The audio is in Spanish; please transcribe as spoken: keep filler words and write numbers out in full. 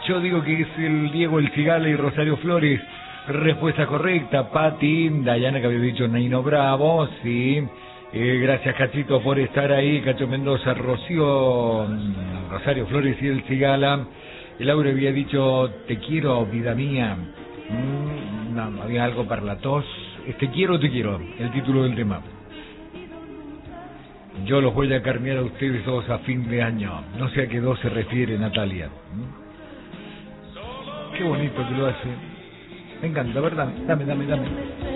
Yo digo que es el Diego El Cigala y Rosario Flores. Respuesta correcta, Pati. Dayana, que había dicho Naino Bravo, sí. Eh, gracias, Cachito, por estar ahí. Cacho Mendoza, Rocío, Rosario Flores y El Cigala. El Laura había dicho te quiero, vida mía. Mm, no, había algo para la tos. Te quiero, te quiero, el título del tema. Yo los voy a carnear a ustedes dos a fin de año. No sé a qué dos se refiere Natalia. ¿Mm? Qué bonito que lo hace. Me encanta, ¿verdad? Dame, dame, dame.